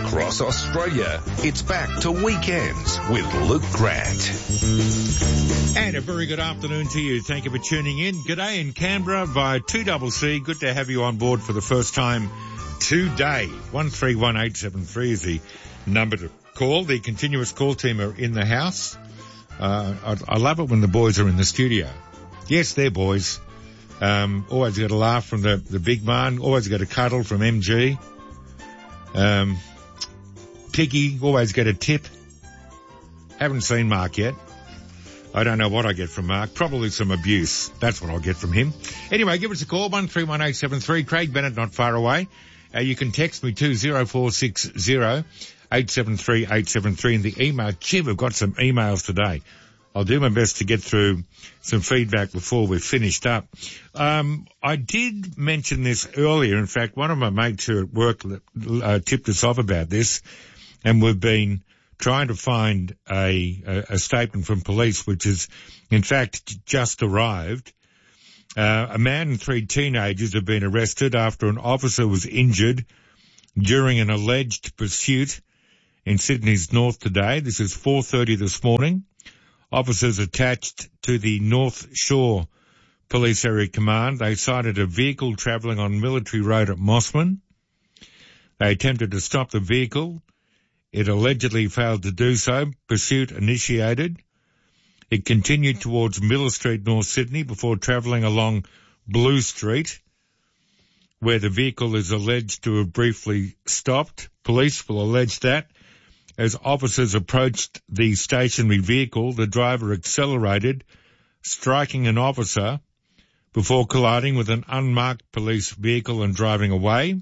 across Australia. It's back to Weekends with Luke Grant. And a very good afternoon to you. Thank you for tuning in. G'day in Canberra via 2CC. Good to have you on board for the first time today. 131873 is the number to call. The continuous call team are in the house. I love it when the boys are in the studio. Yes, they're boys. Always got a laugh from the big man. Always got a cuddle from MG. Piggy, always get a tip. Haven't seen Mark yet. I don't know what I get from Mark. Probably some abuse. That's what I'll get from him. Anyway, give us a call, 131873. Craig Bennett, not far away. You can text me to 0460 873 873 and the email. Gee, we've got some emails today. I'll do my best to get through some feedback before we're finished up. I did mention this earlier. In fact, one of my mates here at work tipped us off about this, and we've been trying to find a statement from police, which is, in fact, just arrived. A man and 3 teenagers have been arrested after an officer was injured during an alleged pursuit in Sydney's north today. This is 4:30 this morning. Officers attached to the North Shore Police Area Command, they sighted a vehicle travelling on Military Road at Mossman. They attempted to stop the vehicle. It allegedly failed to do so. Pursuit initiated. It continued towards Miller Street, North Sydney, before travelling along Blue Street, where the vehicle is alleged to have briefly stopped. Police will allege that as officers approached the stationary vehicle, the driver accelerated, striking an officer before colliding with an unmarked police vehicle and driving away.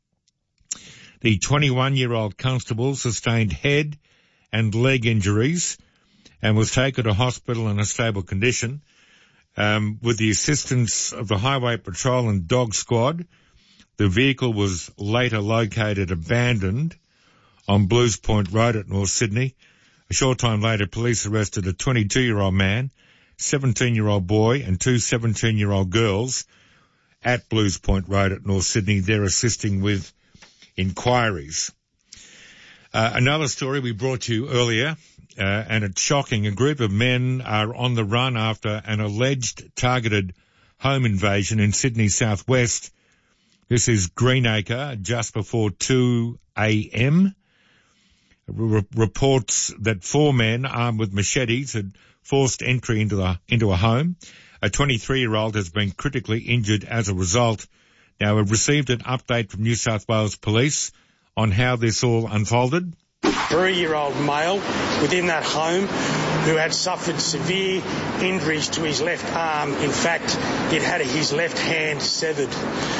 The 21-year-old constable sustained head and leg injuries and was taken to hospital in a stable condition. With the assistance of the Highway Patrol and Dog Squad, the vehicle was later located abandoned on Blues Point Road at North Sydney. A short time later, police arrested a 22-year-old man, 17-year-old boy and 2 17-year-old girls at Blues Point Road at North Sydney. They're assisting with inquiries. Another story we brought you earlier, and it's shocking. A group of men are on the run after an alleged targeted home invasion in Sydney southwest. This is Greenacre, just before 2 a.m. Reports that 4 men armed with machetes had forced entry into a home. A 23-year-old has been critically injured as a result. Now, we've received an update from New South Wales Police on how this all unfolded. 3-year-old male within that home who had suffered severe injuries to his left arm. In fact, he'd had his left hand severed.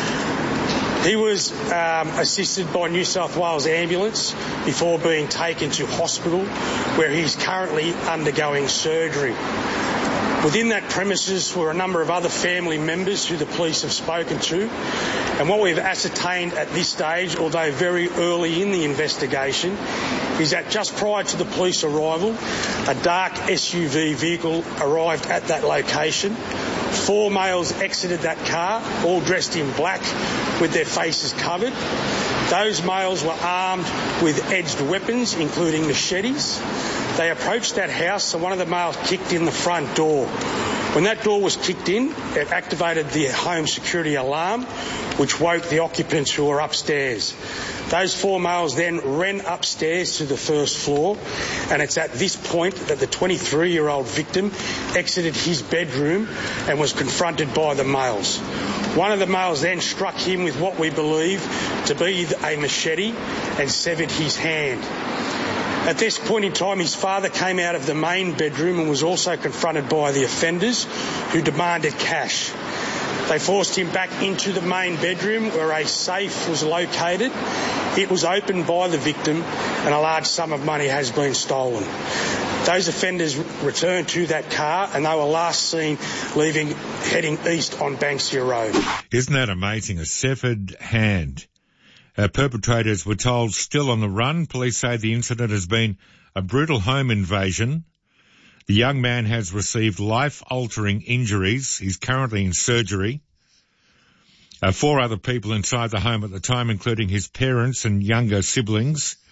He was assisted by New South Wales Ambulance before being taken to hospital, where he's currently undergoing surgery. Within that premises were a number of other family members who the police have spoken to, and what we've ascertained at this stage, although very early in the investigation, is that just prior to the police arrival, a dark SUV vehicle arrived at that location. 4 males exited that car, all dressed in black with their faces covered. Those males were armed with edged weapons, including machetes. They approached that house, so one of the males kicked in the front door. When that door was kicked in, it activated the home security alarm, which woke the occupants who were upstairs. Those 4 males then ran upstairs to the first floor, and it's at this point that the 23-year-old victim exited his bedroom and was confronted by the males. One of the males then struck him with what we believe to be a machete and severed his hand. At this point in time, his father came out of the main bedroom and was also confronted by the offenders, who demanded cash. They forced him back into the main bedroom where a safe was located. It was opened by the victim and a large sum of money has been stolen. Those offenders returned to that car and they were last seen heading east on Banksia Road. Isn't that amazing? A severed hand. Perpetrators were told still on the run. Police say the incident has been a brutal home invasion. The young man has received life-altering injuries. He's currently in surgery. 4 other people inside the home at the time, including his parents and younger siblings,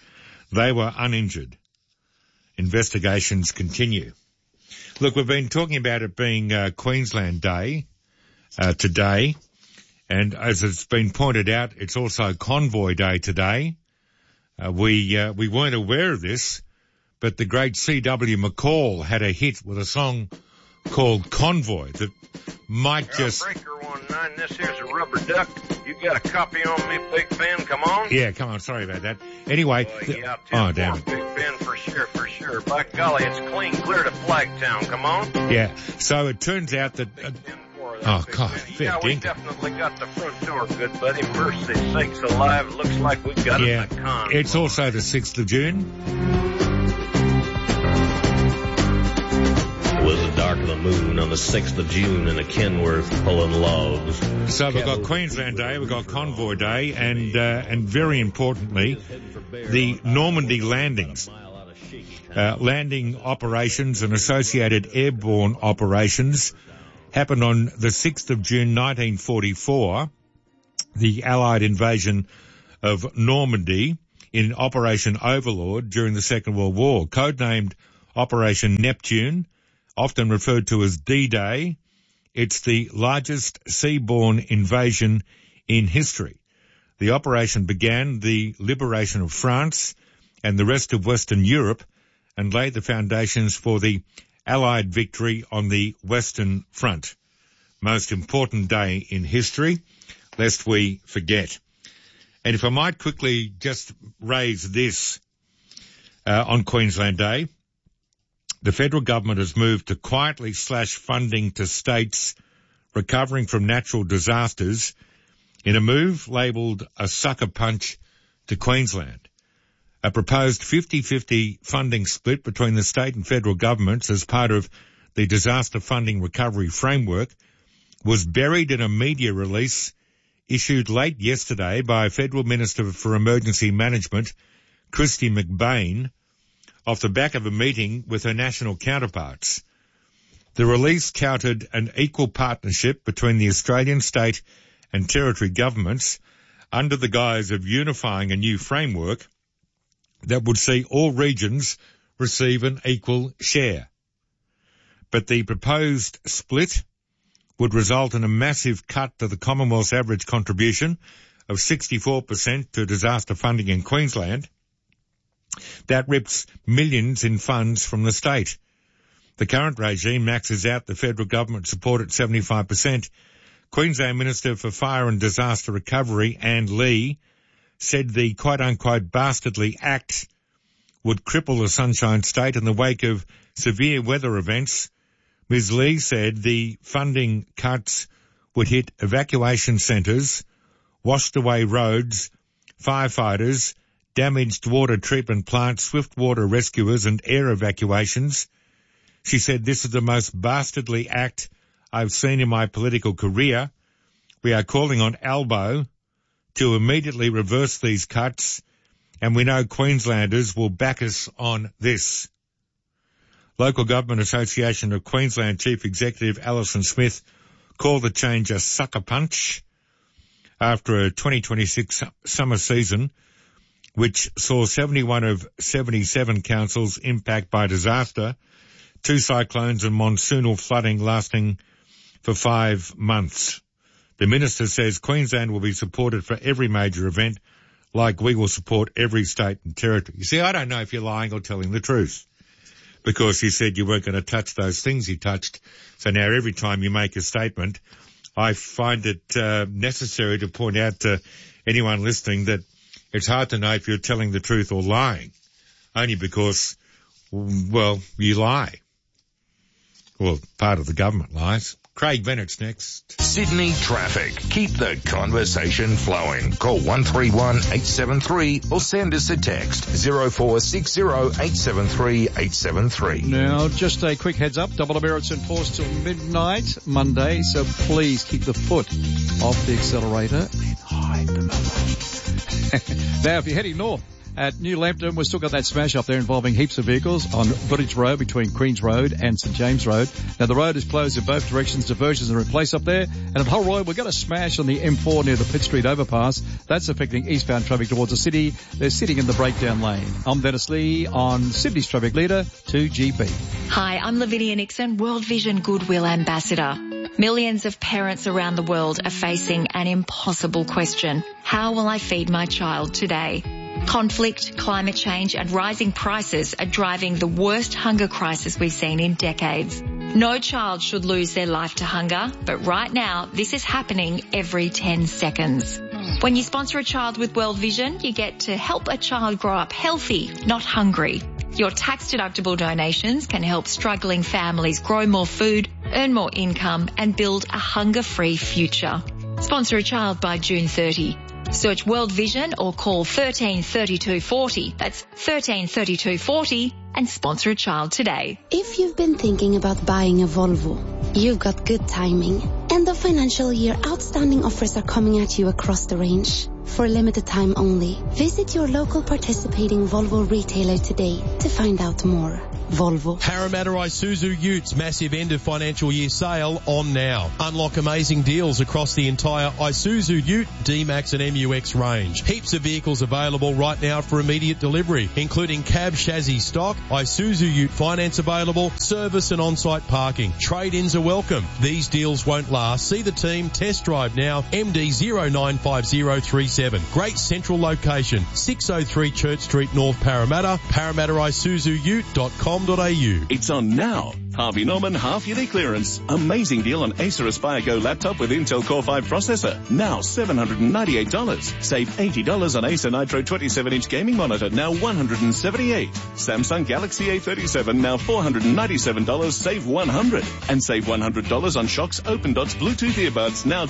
They were uninjured. Investigations continue. Look, we've been talking about it being Queensland Day today, and as it's been pointed out, it's also Convoy Day today. We weren't aware of this, but the great C.W. McCall had a hit with a song called Convoy that might just... Breaker 19, this here's a Rubber Duck. You got a copy on me, Big Ben, come on? Yeah, come on, sorry about that. Anyway... oh, damn it. Big Ben, for sure. By golly, it's clear to Flagtown, come on? Yeah, so it turns out that... oh, God, yeah, we definitely got the front door, good buddy. Mercy sakes alive, it looks like we got it in the con. It's also the 6th of June. It was the dark of the moon on the 6th of June in a Kenworth pulling logs. So we've got Queensland Day, we've got Convoy Day, and very importantly, the Normandy landings. Landing operations and associated airborne operations happened on the 6th of June 1944, the Allied invasion of Normandy in Operation Overlord during the Second World War, codenamed Operation Neptune, often referred to as D-Day. It's the largest seaborne invasion in history. The operation began the liberation of France and the rest of Western Europe and laid the foundations for the Allied victory on the Western Front. Most important day in history, lest we forget. And if I might quickly just raise this on Queensland Day, the federal government has moved to quietly slash funding to states recovering from natural disasters in a move labelled a sucker punch to Queensland. A proposed 50-50 funding split between the state and federal governments as part of the Disaster Funding Recovery Framework was buried in a media release issued late yesterday by Federal Minister for Emergency Management, Kristy McBain, off the back of a meeting with her national counterparts. The release touted an equal partnership between the Australian state and territory governments under the guise of unifying a new framework that would see all regions receive an equal share. But the proposed split would result in a massive cut to the Commonwealth's average contribution of 64% to disaster funding in Queensland. That rips millions in funds from the state. The current regime maxes out the federal government support at 75%. Queensland Minister for Fire and Disaster Recovery, Anne Lee, said the quote-unquote bastardly act would cripple the Sunshine State in the wake of severe weather events. Ms. Lee said the funding cuts would hit evacuation centres, washed away roads, firefighters, damaged water treatment plants, swift water rescuers and air evacuations. She said this is the most bastardly act I've seen in my political career. We are calling on Albo to immediately reverse these cuts, and we know Queenslanders will back us on this. Local Government Association of Queensland Chief Executive Alison Smith called the change a sucker punch after a 2026 summer season, which saw 71 of 77 councils impacted by disaster, 2 cyclones and monsoonal flooding lasting for 5 months. The minister says Queensland will be supported for every major event, like we will support every state and territory. You see, I don't know if you're lying or telling the truth, because you said you weren't going to touch those things you touched. So now every time you make a statement, I find it necessary to point out to anyone listening that it's hard to know if you're telling the truth or lying, only because, well, you lie. Well, part of the government lies. Craig Bennett's next. Sydney traffic. Keep the conversation flowing. Call 131-873 or send us a text 0460-873-873. Now, just a quick heads up. Double demerits enforced till midnight Monday, so please keep the foot off the accelerator and hide the memo. Now, if you're heading north At New Lambton, we've still got that smash up there involving heaps of vehicles on Village Road between Queens Road and St James Road. Now, the road is closed in both directions. Diversions are in place up there. And at Hull Road, we've got a smash on the M4 near the Pitt Street overpass. That's affecting eastbound traffic towards the city. They're sitting in the breakdown lane. I'm Dennis Lee on Sydney's Traffic Leader, 2GB. Hi, I'm Lavinia Nixon, World Vision Goodwill Ambassador. Millions of parents around the world are facing an impossible question. How will I feed my child today? Conflict, climate change and rising prices are driving the worst hunger crisis we've seen in decades. No child should lose their life to hunger, but right now this is happening every 10 seconds. When you sponsor a child with World Vision, you get to help a child grow up healthy, not hungry. Your tax-deductible donations can help struggling families grow more food, earn more income and build a hunger-free future. Sponsor a child by June 30. Search World Vision or call 133240. That's 133240 and sponsor a child today. If you've been thinking about buying a Volvo, you've got good timing. End of financial year outstanding offers are coming at you across the range. For a limited time only, visit your local participating Volvo retailer today to find out more. Volvo. Parramatta Isuzu Utes massive end of financial year sale on now. Unlock amazing deals across the entire Isuzu Ute, D-Max and MUX range. Heaps of vehicles available right now for immediate delivery, including cab chassis stock, Isuzu Ute finance available, service and on-site parking. Trade-ins are welcome. These deals won't last. See the team, test drive now, MD095037. Great central location, 603 Church Street, North Parramatta, ParramattaIsuzuUte.com. It's on now. Harvey Norman half-yearly clearance. Amazing deal on Acer Aspire Go laptop with Intel Core 5 processor. Now $798. Save $80 on Acer Nitro 27-inch gaming monitor. Now $178. Samsung Galaxy A37. Now $497. Save $100. And save $100 on Shox Open Dots Bluetooth earbuds. Now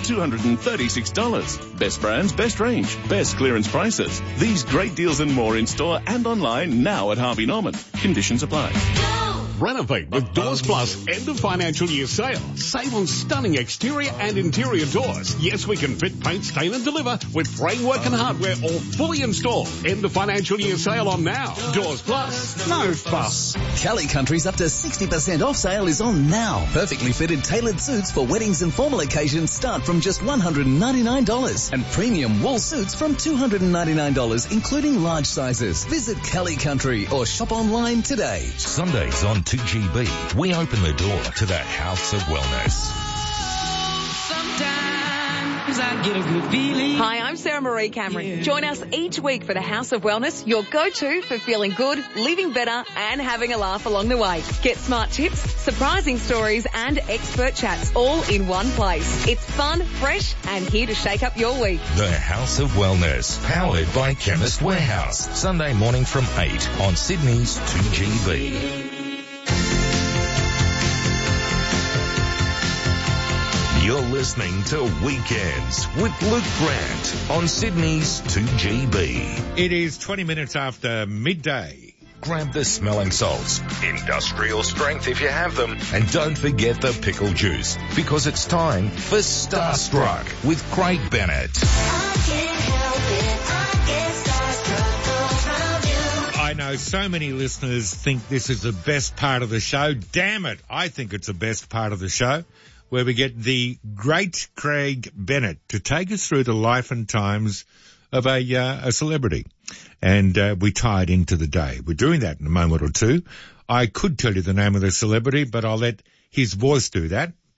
$236. Best brands, best range, best clearance prices. These great deals and more in store and online now at Harvey Norman. Conditions apply. Renovate with Doors Plus end of financial year sale. Save on stunning exterior and interior doors. Yes, we can fit, paint, stain and deliver with framework and hardware all fully installed. End of financial year sale on now. Doors Plus. No fuss. Kelly Country's up to 60% off sale is on now. Perfectly fitted tailored suits for weddings and formal occasions start from just $199. And premium wool suits from $299, including large sizes. Visit Kelly Country or shop online today. Sundays on 2GB, we open the door to the House of Wellness. Hi, I'm Sarah Marie Cameron. Join us each week for the House of Wellness, your go-to for feeling good, living better and having a laugh along the way. Get smart tips, surprising stories and expert chats all in one place. It's fun, fresh and here to shake up your week. The House of Wellness, powered by Chemist Warehouse. Sunday morning from 8 on Sydney's 2GB. You're listening to Weekends with Luke Grant on Sydney's 2GB. It is 20 minutes after midday. Grab the smelling salts, industrial strength if you have them, and don't forget the pickle juice, because it's time for Starstruck with Craig Bennett. I know so many listeners think this is the best part of the show. Damn it, I think it's the best part of the show, where we get the great Craig Bennett to take us through the life and times of a celebrity. And we tie it into the day. We're doing that in a moment or two. I could tell you the name of the celebrity, but I'll let his voice do that.